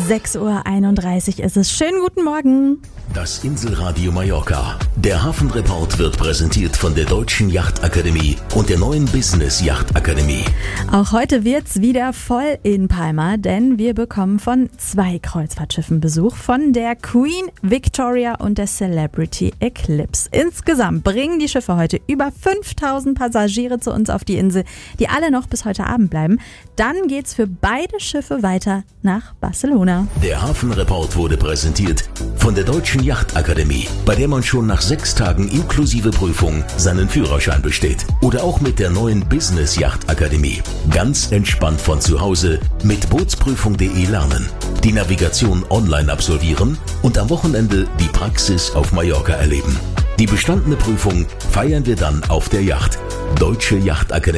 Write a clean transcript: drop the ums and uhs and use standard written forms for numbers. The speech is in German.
6:31 Uhr ist es. Schönen guten Morgen. Das Inselradio Mallorca. Der Hafenreport wird präsentiert von der Deutschen Yachtakademie und der neuen Business Yachtakademie. Auch heute wird's wieder voll in Palma, denn wir bekommen von 2 Kreuzfahrtschiffen Besuch, von der Queen Victoria und der Celebrity Eclipse. Insgesamt bringen die Schiffe heute über 5000 Passagiere zu uns auf die Insel, die alle noch bis heute Abend bleiben. Dann geht's für beide Schiffe weiter nach Barcelona. Der Hafenreport wurde präsentiert von der Deutschen Yachtakademie, bei der man schon nach 6 Tagen inklusive Prüfung seinen Führerschein besteht. Oder auch mit der neuen Business Yachtakademie. Ganz entspannt von zu Hause mit bootsprüfung.de lernen, die Navigation online absolvieren und am Wochenende die Praxis auf Mallorca erleben. Die bestandene Prüfung feiern wir dann auf der Yacht. Deutsche Yachtakademie.